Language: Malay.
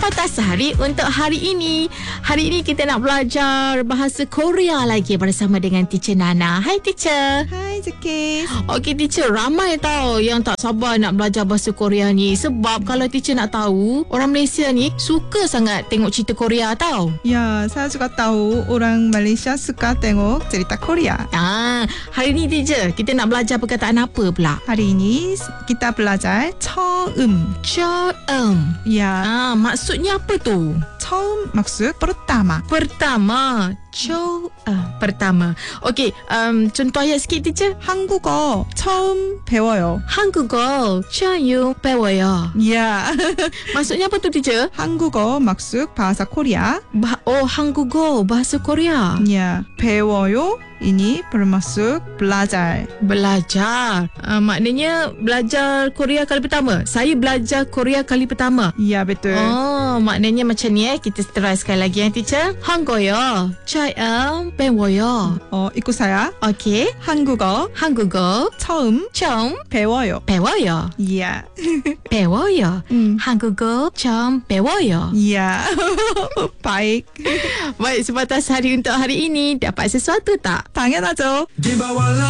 Sepatah Sehari untuk hari ini. Hari ini kita nak belajar bahasa Korea lagi bersama dengan Teacher Nana. Hai Teacher. Hai Zekis. Okey Teacher, ramai tau yang tak sabar nak belajar bahasa Korea ni. Sebab kalau Teacher nak tahu, orang Malaysia ni suka sangat tengok cerita Korea tau. Ya, saya juga tahu orang Malaysia suka tengok cerita Korea. Hari ni Teacher, kita nak belajar perkataan apa pula? Hari ini kita belajar 처음. 처음. Ya, Maksudnya apa tu? 처음 maksud pertama. Pertama. pertama. Okey, contoh ayat sikit Teacher. 한국어 처음 배워요. 한국어 처음 배워요. Ya, Maksudnya apa tu Teacher? 한국어 maksud bahasa Korea. 한국어 bahasa Korea. Ya, 배워요 ini bermaksud belajar. Belajar. Maknanya belajar Korea kali pertama. Saya belajar Korea kali pertama. Ya, betul. Maknanya macam ni Kita try sekali lagi Teacher. 한국어 처음 배워요. ikut saya. Okey. 한국어 한국어 처음 처음 배워요. 배워요. Ya. 배워요. 한국어 처음 배워요. Ya. Baik. Baik, sebatas hari untuk hari ini. Dapat sesuatu tak? 당연하죠.